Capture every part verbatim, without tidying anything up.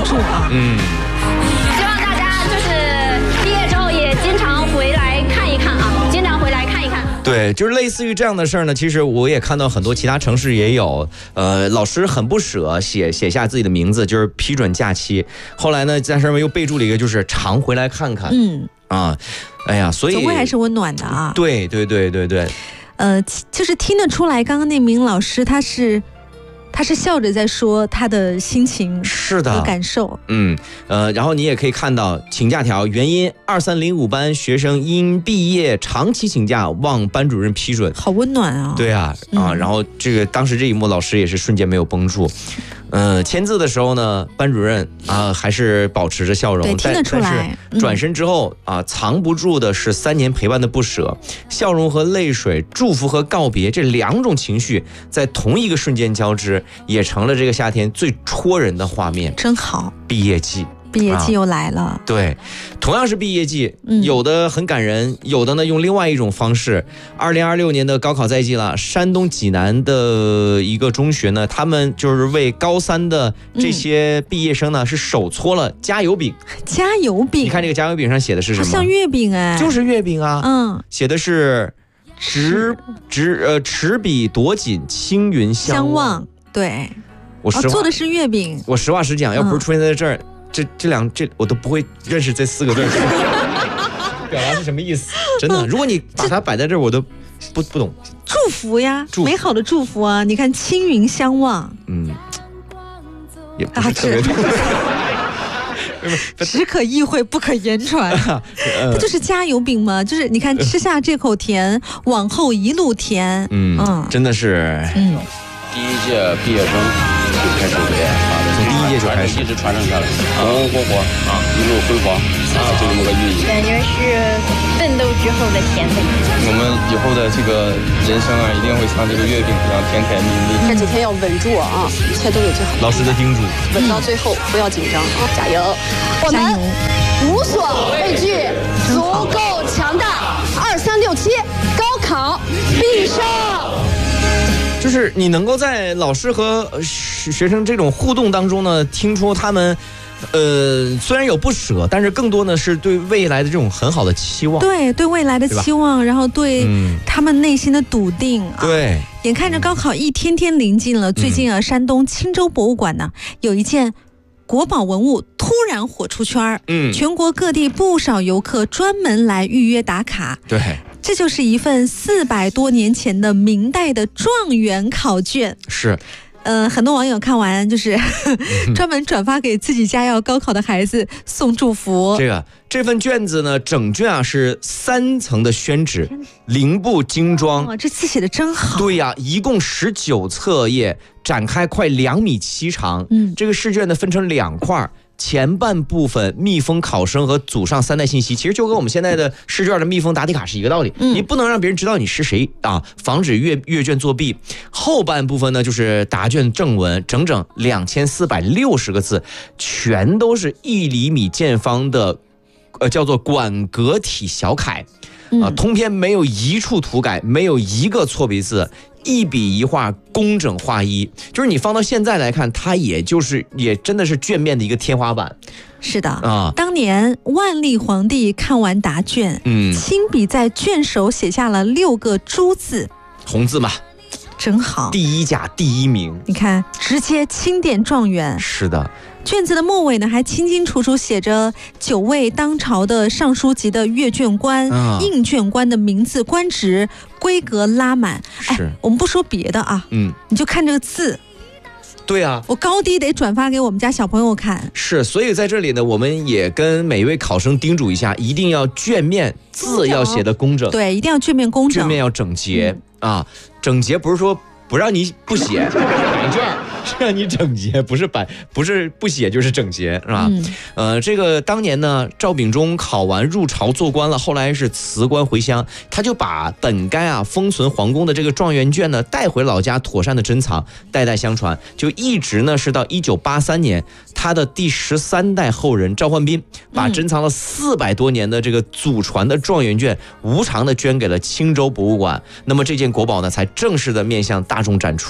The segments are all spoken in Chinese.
助啊。 嗯， 希望大家就是毕业之后也经常回来看一看啊，经常回来看一看。 对，就是类似于这样的事儿呢，其实我也看到很多其他城市也有，呃，老师很不舍写写下自己的名字，就是批准假期。后来呢，在上面又备注了一个，就是常回来看看。 嗯啊，哎呀，所以总归还是温暖的啊。 对对对对对， 呃，就是听得出来，刚刚那名老师他是。他是笑着在说他的心情是的和感受， 嗯呃，然后你也可以看到请假条原因：二三零五班学生因毕业长期请假，望班主任批准。 好温暖啊！ 对啊啊、嗯，然后这个当时这一幕，老师也是瞬间没有绷住。嗯、呃，签字的时候呢，班主任啊、呃、还是保持着笑容， 对，听得出来。 但是转身之后啊、呃，藏不住的是三年陪伴的不舍，笑容和泪水，祝福和告别，这两种情绪在同一个瞬间交织，也成了这个夏天最戳人的画面。 真好， 毕业季。 毕业季又来了、啊， 对，同样是毕业季， 嗯、 有的很感人，有的呢用另外一种方式。二零二六年的高考在即了，山东济南的一个中学呢，他们就是为高三的这些毕业生呢，嗯、是手搓了加油饼。 加油饼， 你看这个加油饼上写的是什么？ 像月饼哎， 就是月饼啊。 嗯， 写的是执执呃持笔夺锦，青云相望。 对， 我实话、 哦、做的是月饼。 我实话实讲，要不是出现在这儿。嗯这这两这我都不会认识这四个字表达是什么意思？真的，如果你把它摆在这儿，我都不不懂。 祝福呀， 祝福美好的祝福啊！你看青云相望， 嗯，也不是特别懂。 只可意会不可言传，它就是加油饼嘛，就是你看吃下这口甜，往后一路甜。 嗯嗯，真的是。 嗯， 第一届毕业生就开始为爱发的， 从第一届就开始一直传承下来，红红火火啊，一路辉煌啊，就这么个寓意。 感觉是奋斗之后的甜味。 我们以后的这个人生啊，一定会像这个月饼一样甜甜蜜蜜。 这几天要稳住啊，一切都有最好。 老师的叮嘱， 稳到最后，不要紧张啊，加油！我们无所畏惧，足够强大。二三六七，高考必胜。 就是你能够在老师和学生这种互动当中呢，听出他们，呃，虽然有不舍，但是更多呢是对未来的这种很好的期望。 对，对未来的期望，然后对他们内心的笃定啊。 对， 眼看着高考一天天临近了，最近啊，山东青州博物馆呢有一件国宝文物突然火出圈，嗯，全国各地不少游客专门来预约打卡。 对。 这就是一份四百多年前的明代的状元考卷， 是， 呃，很多网友看完就是专门转发给自己家要高考的孩子送祝福。 这个这份卷子呢，整卷啊是三层的宣纸，零部精装。 哇，这字写的真好。 对呀、啊，一共十九册页，展开快两米七长。嗯，这个试卷呢分成两块。前半部分密封考生和祖上三代信息，其实就跟我们现在的试卷的密封答题卡是一个道理。嗯，你不能让别人知道你是谁啊，防止阅阅卷作弊。后半部分呢，就是答卷正文，整整两千四百六十个字，全都是一厘米见方的，呃，叫做管格体小楷。啊，通篇没有一处涂改，没有一个错别字，一笔一画工整划一。就是你放到现在来看，它也就是也真的是卷面的一个天花板。 是的啊，当年万历皇帝看完答卷，嗯，亲笔在卷首写下了六个朱字， 红字嘛， 真好， 第一甲第一名。你看，直接钦点状元。 是的。 卷子的末尾呢，还清清楚楚写着九位当朝的尚书级的阅卷官、啊、印卷官的名字、官职、规格拉满。 是， 哎，我们不说别的啊，嗯，你就看这个字。 对啊， 我高低得转发给我们家小朋友看。 是，所以在这里呢，我们也跟每一位考生叮嘱一下，一定要卷面字要写的工整。 对，一定要卷面工整， 卷面要整洁、嗯、啊，整洁不是说不让你不写改卷，是让你整洁，不是摆，不是不写就是整洁，是吧？嗯、呃，这个当年呢，赵秉忠考完入朝做官了，后来是辞官回乡，他就把本该啊封存皇宫的这个状元卷呢带回老家，妥善的珍藏，代代相传，就一直呢是到一九八三年，他的第十三代后人赵焕斌把珍藏了四百多年的这个祖传的状元卷无偿的捐给了青州博物馆，那么这件国宝呢才正式的面向大众展出。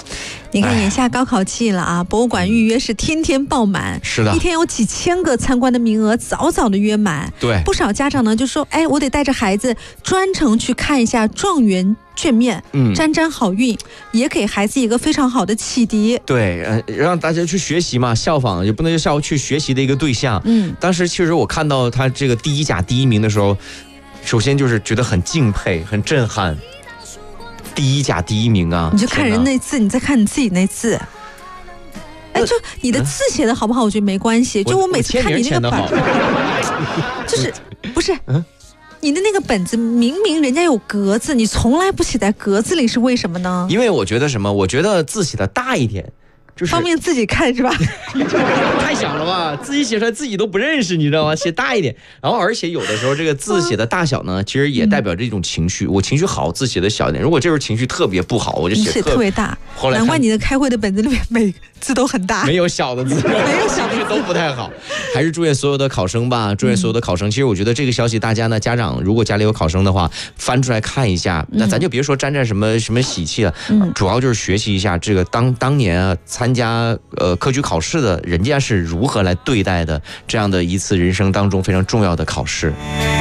你看眼下高考季了啊，博物馆预约是天天爆满， 是的， 一天有几千个参观的名额，早早的约满。 对， 不少家长呢就说，哎，我得带着孩子专程去看一下状元卷面，嗯，沾沾好运，也给孩子一个非常好的启迪。 对，呃，让大家去学习嘛，效仿也不能就效去学习的一个对象。嗯，当时其实我看到他这个第一甲第一名的时候，首先就是觉得很敬佩，很震撼。第一甲第一名啊！ 你就看人那字，你再看你自己那字。哎，就你的字写的好不好？我觉得没关系。就我每次看你那个本，就是不是？嗯，你的那个本子明明人家有格子，你从来不写在格子里，是为什么呢？ 因为我觉得什么？我觉得字写的大一点。就是方便自己看是吧？ 太小了吧，自己写出来自己都不认识，你知道吗？写大一点，然后而且有的时候这个字写的大小呢，其实也代表着一种情绪。我情绪好，字写的小一点；如果这时候情绪特别不好，我就写写特别大。后来难怪你的开会的本子里面每字都很大， 没有小的字， 没有小的字都不太好。还是祝愿所有的考生吧，祝愿所有的考生。其实我觉得这个消息，大家呢，家长如果家里有考生的话，翻出来看一下。那咱就别说沾沾什么什么喜气了，主要就是学习一下这个当当年啊参加呃科举考试的人家是如何来对待的这样的一次人生当中非常重要的考试。